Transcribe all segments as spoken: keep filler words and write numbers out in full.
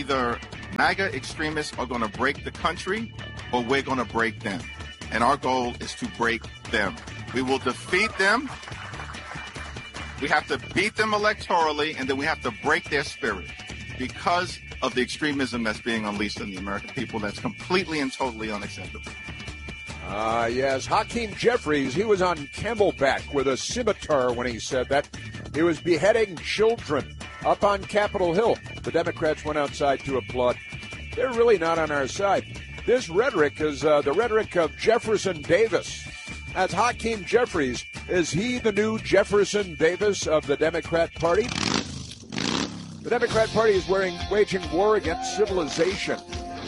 either MAGA extremists are going to break the country or we're going to break them. And our goal is to break them. We will defeat them. We have to beat them electorally, and then we have to break their spirit because of the extremism that's being unleashed on the American people. That's completely and totally unacceptable. Ah, uh, yes. Hakeem Jeffries, he was on Camelback with a scimitar when he said that. He was beheading children up on Capitol Hill. The Democrats went outside to applaud. They're really not on our side. This rhetoric is uh, the rhetoric of Jefferson Davis. That's Hakeem Jeffries. Is he the new Jefferson Davis of the Democrat Party? The Democrat Party is wearing, waging war against civilization.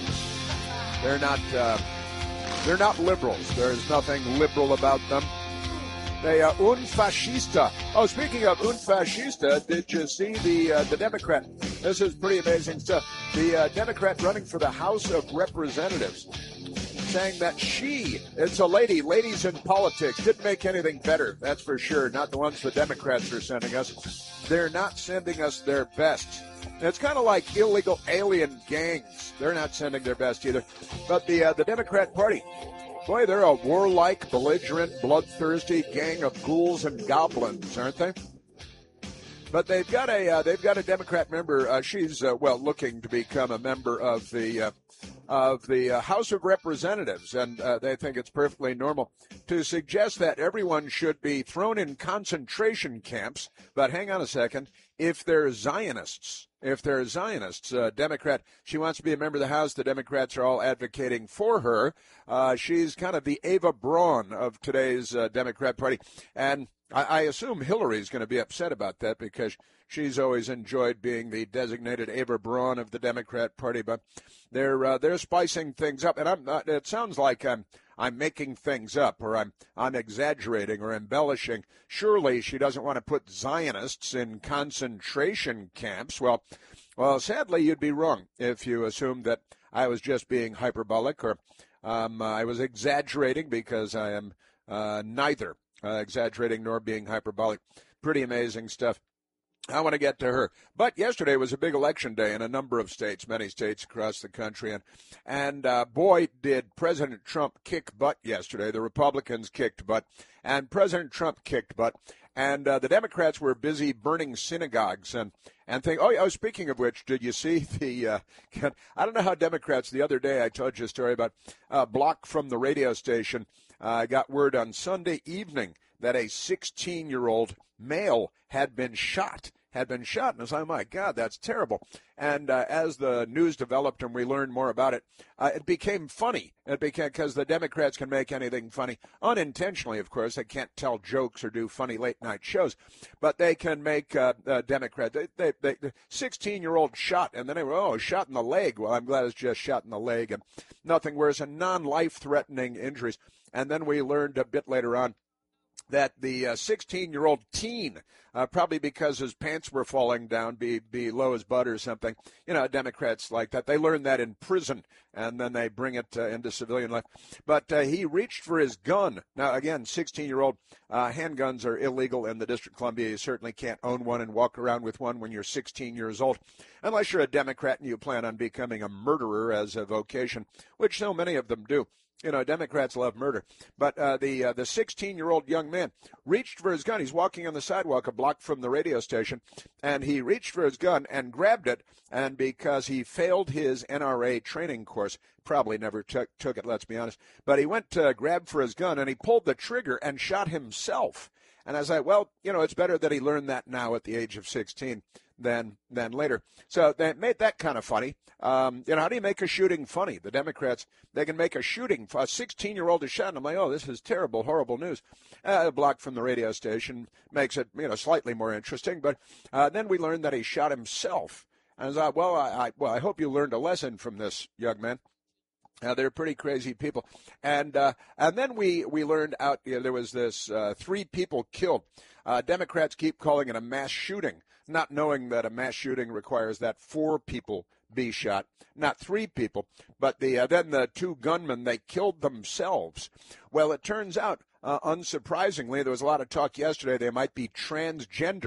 They're not... Uh, They're not liberals. There's nothing liberal about them. They are un fascista. Oh, speaking of un fascista, did you see the uh, the Democrat? This is pretty amazing stuff. The uh, Democrat running for the House of Representatives, saying that she, it's a lady, ladies in politics, didn't make anything better. That's for sure. Not the ones the Democrats are sending us. They're not sending us their best. It's kind of like illegal alien gangs. They're not sending their best either. But the uh, the Democrat Party, boy, they're a warlike, belligerent, bloodthirsty gang of ghouls and goblins, aren't they? But they've got a uh, they've got a Democrat member. Uh, she's uh, well looking to become a member of the uh, of the uh, House of Representatives, and uh, they think it's perfectly normal to suggest that everyone should be thrown in concentration camps. But hang on a second, if they're Zionists. If they're Zionists, uh, Democrat, she wants to be a member of the House. The Democrats are all advocating for her. Uh, she's kind of the Eva Braun of today's uh, Democrat Party. And I, I assume Hillary's going to be upset about that because she's always enjoyed being the designated Eva Braun of the Democrat Party. But they're uh, they're spicing things up. And I'm not, it sounds like I'm I'm making things up, or I'm I'm exaggerating or embellishing. Surely she doesn't want to put Zionists in concentration camps. Well, well, sadly, you'd be wrong if you assumed that I was just being hyperbolic or um, I was exaggerating, because I am uh, neither uh, exaggerating nor being hyperbolic. Pretty amazing stuff. I want to get to her. But yesterday was a big election day in a number of states, many states across the country. And, and uh, boy, did President Trump kick butt yesterday. The Republicans kicked butt, and President Trump kicked butt. And uh, the Democrats were busy burning synagogues and, and think, oh, oh, speaking of which, did you see the, uh, I don't know how Democrats, the other day I told you a story about a block from the radio station. I uh, got word on Sunday evening that a sixteen-year-old male had been shot. had been shot. And I was like, oh, my God, that's terrible. And uh, as the news developed and we learned more about it, uh, it became funny. It became, because the Democrats can make anything funny. Unintentionally, of course. They can't tell jokes or do funny late-night shows. But they can make uh, uh, Democrats, they, they, they, the sixteen-year-old shot, and then they were, oh, shot in the leg. Well, I'm glad it's just shot in the leg and nothing worse, and non-life-threatening injuries. And then we learned a bit later on that the uh, sixteen-year-old teen, uh, probably because his pants were falling down be, below his butt or something, you know, Democrats like that. They learn that in prison, and then they bring it uh, into civilian life. But uh, he reached for his gun. Now, again, sixteen-year-old uh, handguns are illegal in the District of Columbia. You certainly can't own one and walk around with one when you're sixteen years old, unless you're a Democrat and you plan on becoming a murderer as a vocation, which so many of them do. You know, Democrats love murder. But uh, the uh, the sixteen-year-old young man reached for his gun. He's walking on the sidewalk a block from the radio station, and he reached for his gun and grabbed it. And because he failed his N R A training course, probably never took, took it, let's be honest, but he went to grab for his gun, and he pulled the trigger and shot himself. And I was like, well, you know, it's better that he learned that now at the age of sixteen than than later. So they made that kind of funny. Um, you know, how do you make a shooting funny? The Democrats, they can make a shooting. A sixteen-year-old is shot, and I'm like, oh, this is terrible, horrible news. Uh, a block from the radio station makes it, you know, slightly more interesting. But uh, then we learned that he shot himself. And I was like, well, I, I, well, I hope you learned a lesson from this, young man. Uh, they're pretty crazy people. And uh, and then we, we learned out, you know, there was this uh, three people killed. Uh, Democrats keep calling it a mass shooting, not knowing that a mass shooting requires that four people be shot, not three people. But the uh, then the two gunmen, they killed themselves. Well, it turns out, uh, unsurprisingly, there was a lot of talk yesterday, they might be transgender.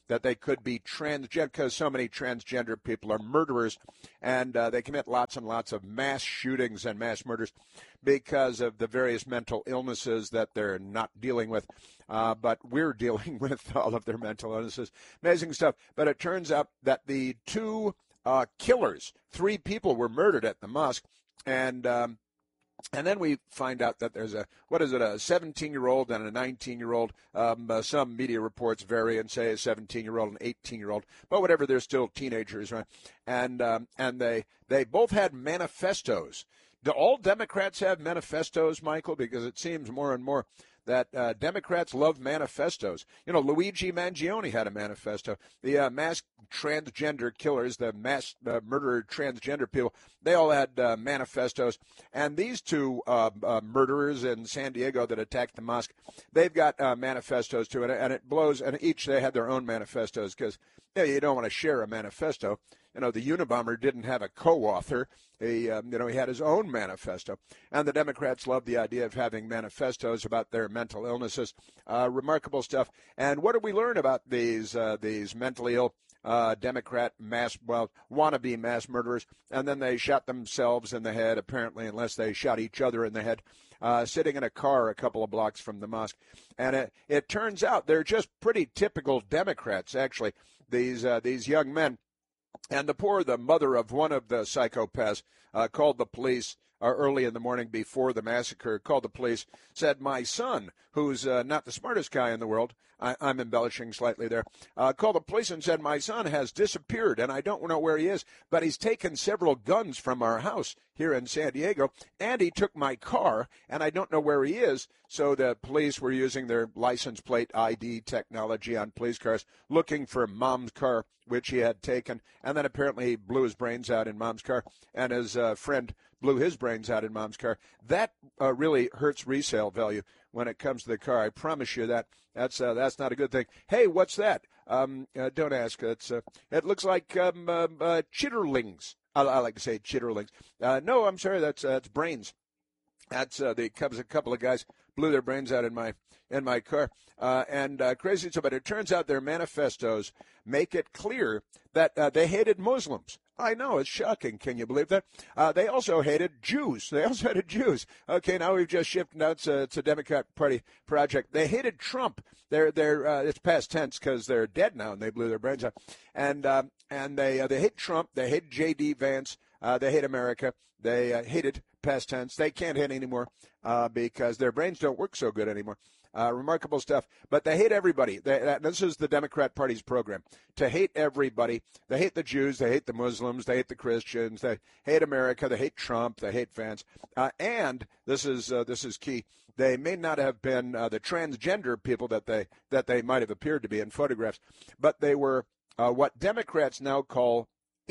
that they could be transgender, because so many transgender people are murderers, and uh, they commit lots and lots of mass shootings and mass murders because of the various mental illnesses that they're not dealing with. Uh, but we're dealing with all of their mental illnesses. Amazing stuff. But it turns out that the two uh, killers, three people were murdered at the mosque, and um, And then we find out that there's a, what is it, a seventeen-year-old and a nineteen-year-old. Um, uh, some media reports vary and say a seventeen-year-old and eighteen-year-old. But whatever, they're still teenagers, right? And um, and they, they both had manifestos. Do all Democrats have manifestos, Michael? Because it seems more and more that uh, Democrats love manifestos. You know, Luigi Mangione had a manifesto. The uh, mass transgender killers, the mass uh, murderer transgender people, they all had uh, manifestos. And these two uh, uh, murderers in San Diego that attacked the mosque, they've got uh, manifestos too. And, and it blows, and each they had their own manifestos because you know, you don't want to share a manifesto. You know, the Unabomber didn't have a co-author. He, um, you know, he had his own manifesto. And the Democrats love the idea of having manifestos about their mental illnesses. Uh, remarkable stuff. And what did we learn about these uh, these mentally ill uh, Democrat mass, well, wannabe mass murderers? And then they shot themselves in the head, apparently, unless they shot each other in the head, uh, sitting in a car a couple of blocks from the mosque. And it, it turns out they're just pretty typical Democrats, actually, these uh, these young men. And the poor, the mother of one of the psychopaths, uh, called the police uh, early in the morning before the massacre, called the police, said, my son, who's uh, not the smartest guy in the world, I, I'm embellishing slightly there, uh, called the police and said, my son has disappeared, and I don't know where he is, but he's taken several guns from our house here in San Diego, and he took my car, and I don't know where he is. So the police were using their license plate I D technology on police cars, looking for mom's car, which he had taken, and then apparently he blew his brains out in mom's car, and his uh, friend blew his brains out in mom's car. That uh, really hurts resale value when it comes to the car. I promise you that. That's uh, that's not a good thing. Hey, what's that? Um, uh, don't ask. It's uh, it looks like um, uh, uh, chitterlings. I, I like to say chitterlings. Uh, no, I'm sorry. That's uh, that's brains. That's uh, the a couple of guys blew their brains out in my in my car, uh, and uh, crazy. So, but it turns out their manifestos make it clear that uh, they hated Muslims. I know, it's shocking. Can you believe that? Uh, they also hated Jews. They also hated Jews. Okay, now we've just shifted out to it's a Democrat Party project. They hated Trump. They're they're uh, it's past tense because they're dead now and they blew their brains out. And um, and they uh, they hate Trump. They hate J D Vance. Uh, they hate America. They uh, hated past tense. They can't hate anymore uh, because their brains don't work so good anymore. Uh, remarkable stuff. But they hate everybody. They, that, this is the Democrat Party's program, to hate everybody. They hate the Jews. They hate the Muslims. They hate the Christians. They hate America. They hate Trump. They hate Vance. Uh, and this is uh, this is key. They may not have been uh, the transgender people that they that they might have appeared to be in photographs, but they were uh, what Democrats now call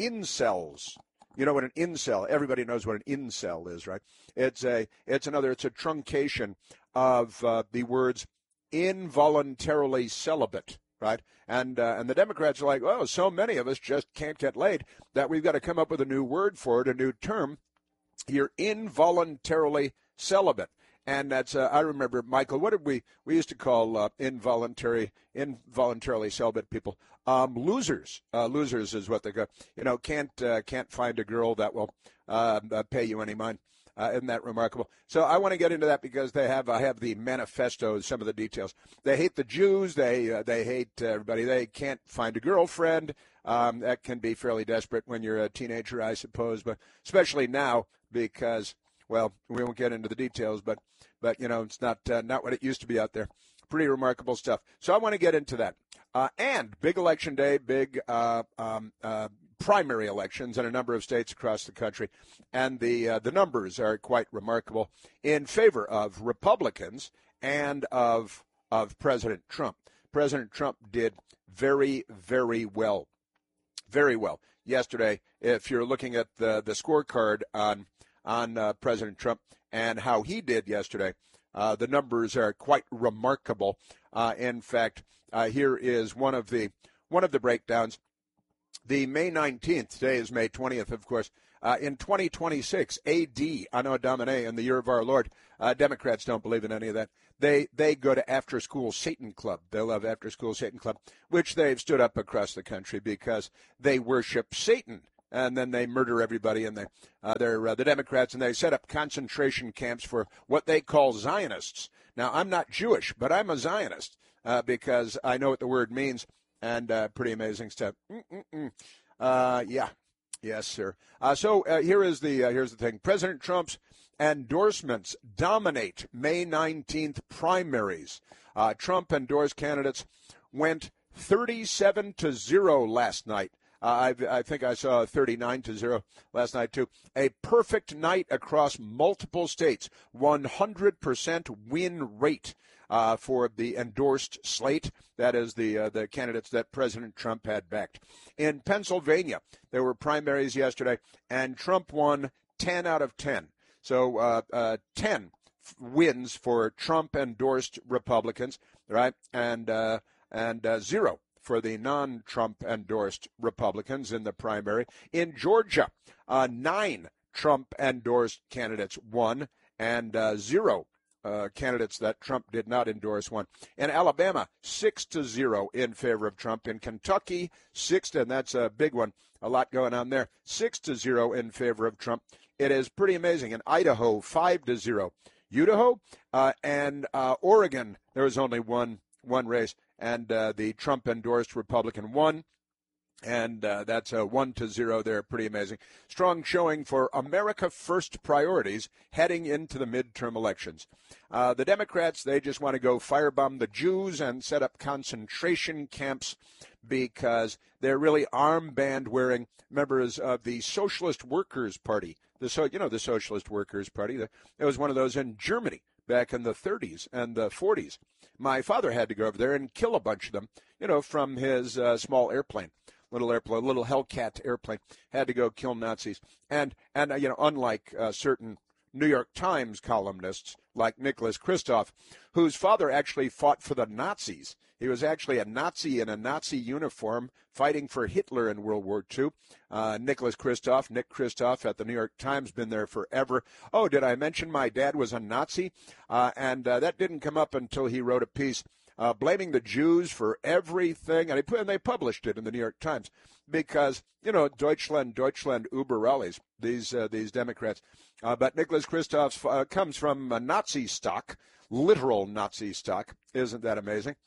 incels. You know what an incel? Everybody knows what an incel is, right? It's a it's another it's a truncation of uh, the words involuntarily celibate, right? And uh, and the Democrats are like, oh, so many of us just can't get laid that we've got to come up with a new word for it, a new term. You're involuntarily celibate. And that's, uh, I remember, Michael, what did we, we used to call uh, involuntary, involuntarily celibate people? Um, losers. Uh, losers is what they go, you know, can't, uh, can't find a girl that will uh, uh, pay you any mind. Uh, isn't that remarkable? So I want to get into that because they have, I have the manifestos, some of the details. They hate the Jews. They, uh, they hate everybody. They can't find a girlfriend. Um, that can be fairly desperate when you're a teenager, I suppose, but especially now because, well, we won't get into the details, but, but you know, it's not uh, not what it used to be out there. Pretty remarkable stuff. So I want to get into that. Uh, and big election day, big uh, um, uh, primary elections in a number of states across the country, and the uh, the numbers are quite remarkable in favor of Republicans and of of President Trump. President Trump did very, very well, very well yesterday. If you're looking at the the scorecard on on uh, President Trump and how he did yesterday, uh, the numbers are quite remarkable. Uh, in fact, uh, here is one of the one of the breakdowns. the May nineteenth, today is May twentieth, of course, uh, in twenty twenty-six, A D, Anno Domini, in the year of our Lord, uh, Democrats don't believe in any of that. They they go to after-school Satan Club. They love after-school Satan Club, which they've stood up across the country because they worship Satan. And then they murder everybody, and they, uh, they're uh, the Democrats, and they set up concentration camps for what they call Zionists. Now, I'm not Jewish, but I'm a Zionist uh, because I know what the word means, and uh, pretty amazing stuff. Mm-mm-mm. Uh, yeah, yes, sir. Uh, so uh, here is the uh, here's the thing: President Trump's endorsements dominate May nineteenth primaries. Uh, Trump endorsed candidates went thirty-seven to zero last night. Uh, I, I think I saw thirty-nine to zero last night, too. A perfect night across multiple states. one hundred percent win rate uh, for the endorsed slate. That is the uh, the candidates that President Trump had backed. In Pennsylvania, there were primaries yesterday, and Trump won ten out of ten. So uh, uh, ten wins for Trump-endorsed Republicans, right? And, uh, and uh, zero for the non-Trump-endorsed Republicans in the primary. In Georgia, uh, nine Trump-endorsed candidates won, and uh, zero uh, candidates that Trump did not endorse won. In Alabama, six to zero in favor of Trump. In Kentucky, six, and that's a big one, a lot going on there, six to zero in favor of Trump. It is pretty amazing. In Idaho, five to zero. Utah uh, and uh, Oregon, there was only one one race. And uh, the Trump-endorsed Republican won, and uh, that's a one to zero there. Pretty amazing. Strong showing for America First priorities heading into the midterm elections. Uh, the Democrats, they just want to go firebomb the Jews and set up concentration camps because they're really armband-wearing members of the Socialist Workers' Party. The so you know the Socialist Workers' Party. There was one of those in Germany back in the thirties and the forties. My father had to go over there and kill a bunch of them, you know, from his uh, small airplane, little airplane, little Hellcat airplane, had to go kill Nazis. And, and uh, you know, unlike uh, certain New York Times columnists like Nicholas Kristof, whose father actually fought for the Nazis. He was actually a Nazi in a Nazi uniform fighting for Hitler in World War Two. Uh, Nicholas Kristof, Nick Kristof at the New York Times, been there forever. Oh, did I mention my dad was a Nazi? Uh, and uh, that didn't come up until he wrote a piece uh, blaming the Jews for everything. And, he put, and they published it in the New York Times because, you know, Deutschland, Deutschland, über alles, these, uh, these Democrats. Uh, but Nicholas Kristof uh, comes from a Nazi stock, literal Nazi stock. Isn't that amazing?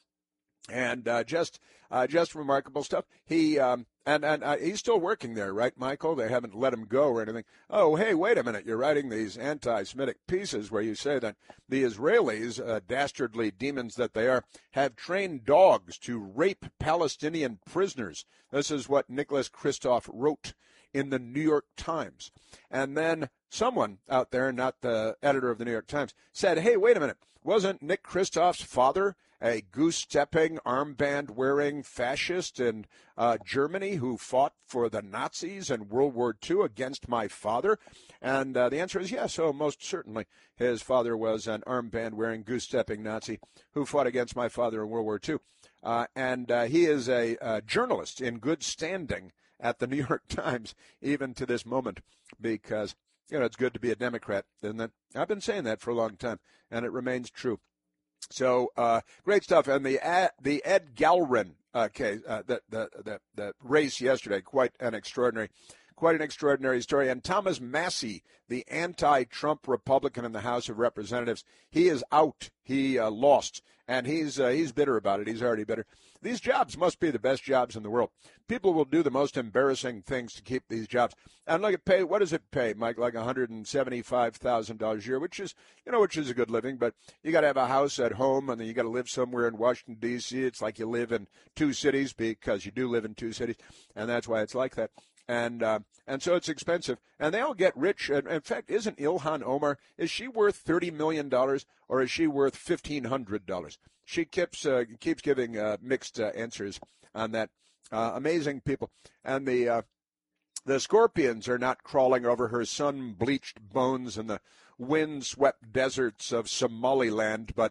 And uh, just uh, just remarkable stuff. He um, and and uh, he's still working there, right, Michael? They haven't let him go or anything. Oh, hey, wait a minute! You're writing these anti-Semitic pieces where you say that the Israelis, uh, dastardly demons that they are, have trained dogs to rape Palestinian prisoners. This is what Nicholas Kristof wrote in the New York Times. And then someone out there, not the editor of the New York Times, said, hey, wait a minute. Wasn't Nick Kristof's father a goose-stepping, armband-wearing fascist in uh, Germany who fought for the Nazis in World War Two against my father? And uh, the answer is yes. Oh, most certainly. His father was an armband-wearing, goose-stepping Nazi who fought against my father in World War Two. Uh, and uh, he is a, a journalist in good standing at the New York Times, even to this moment, because, you know, it's good to be a Democrat, isn't it? I've been saying that for a long time, and it remains true. So uh, great stuff. And the uh, the Ed Galrin uh, case, uh, the, the the the race yesterday, quite an extraordinary, quite an extraordinary story. And Thomas Massie, the anti-Trump Republican in the House of Representatives, he is out. He uh, lost, and he's uh, he's bitter about it. He's already bitter. These jobs must be the best jobs in the world. People will do the most embarrassing things to keep these jobs. And look at pay. What does it pay, Mike? Like one hundred seventy-five thousand dollars a year, which is, you know, which is a good living. But you got to have a house at home, and then you got to live somewhere in Washington, D C It's like you live in two cities because you do live in two cities, and that's why it's like that. And uh, and so it's expensive. And they all get rich. And in fact, isn't Ilhan Omar, is she worth thirty million dollars or is she worth fifteen hundred dollars? She keeps uh, keeps giving uh, mixed uh, answers on that. Uh, amazing people. And the uh, the scorpions are not crawling over her sun-bleached bones in the wind-swept deserts of Somaliland, but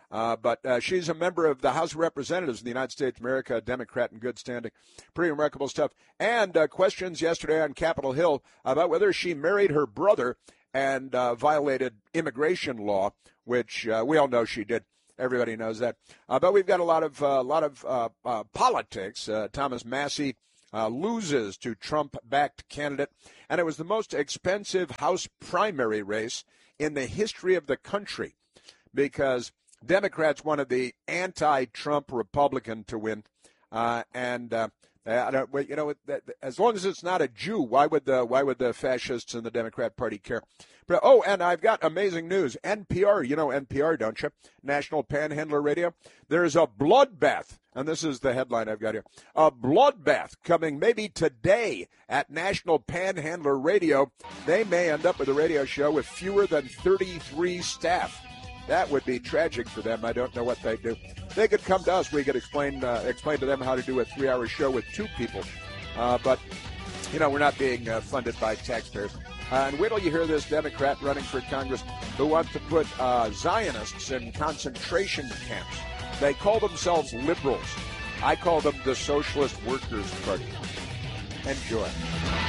Uh, but uh, she's a member of the House of Representatives of the United States of America, a Democrat in good standing. Pretty remarkable stuff. And uh, questions yesterday on Capitol Hill about whether she married her brother and uh, violated immigration law, which uh, we all know she did. Everybody knows that. Uh, but we've got a lot of uh, lot of uh, uh, politics. Uh, Thomas Massie uh, loses to Trump-backed candidate, and it was the most expensive House primary race in the history of the country because Democrats wanted the anti-Trump Republican to win, uh, and uh, I don't, you know, as long as it's not a Jew, why would the why would the fascists in the Democrat Party care? But, oh, and I've got amazing news. N P R, you know N P R, don't you? National Panhandler Radio. There's a bloodbath, and this is the headline I've got here. A bloodbath coming maybe today at National Panhandler Radio. They may end up with a radio show with fewer than thirty-three staff. That would be tragic for them. I don't know what they'd do. They could come to us. We could explain uh, explain to them how to do a three-hour show with two people. Uh, but, you know, we're not being uh, funded by taxpayers. Uh, and wait till you hear this Democrat running for Congress who wants to put uh, Zionists in concentration camps. They call themselves liberals. I call them the Socialist Workers' Party. Enjoy.